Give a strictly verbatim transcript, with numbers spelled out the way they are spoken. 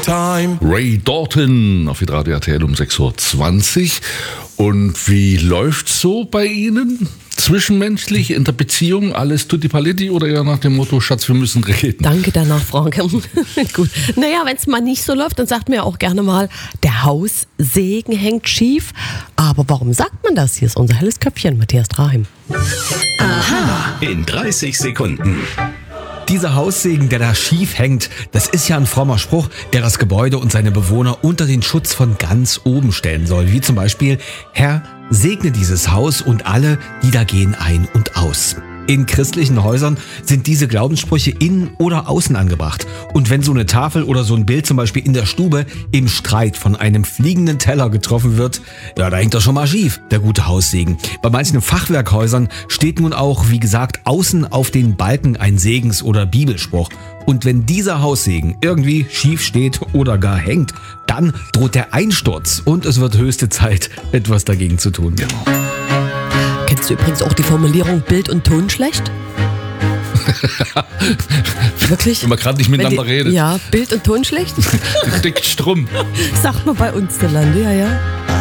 time. Ray Dalton auf Radio R T L um sechs Uhr zwanzig. Und wie läuft's so bei Ihnen? Zwischenmenschlich, in der Beziehung, alles tutti paletti oder eher nach dem Motto, Schatz, wir müssen reden? Danke der Nachfrage. Gut. Naja, wenn es mal nicht so läuft, dann sagt man ja auch gerne mal, der Haussegen hängt schief. Aber warum sagt man das? Hier ist unser helles Köpfchen, Matthias Draheim. Aha. In dreißig Sekunden. Dieser Haussegen, der da schief hängt, das ist ja ein frommer Spruch, der das Gebäude und seine Bewohner unter den Schutz von ganz oben stellen soll. Wie zum Beispiel, Herr, segne dieses Haus und alle, die da gehen, ein und aus. In christlichen Häusern sind diese Glaubenssprüche innen oder außen angebracht. Und wenn so eine Tafel oder so ein Bild zum Beispiel in der Stube im Streit von einem fliegenden Teller getroffen wird, ja, da hängt doch schon mal schief, der gute Haussegen. Bei manchen Fachwerkhäusern steht nun auch, wie gesagt, außen auf den Balken ein Segens- oder Bibelspruch. Und wenn dieser Haussegen irgendwie schief steht oder gar hängt, dann droht der Einsturz und es wird höchste Zeit, etwas dagegen zu tun. Genau. Kennst du übrigens auch die Formulierung Bild und Ton schlecht? Wirklich? Wenn man gerade nicht miteinander die, redet. Ja, Bild und Ton schlecht? Dickt Strumm. Sagt man bei uns der Lande, ja, ja.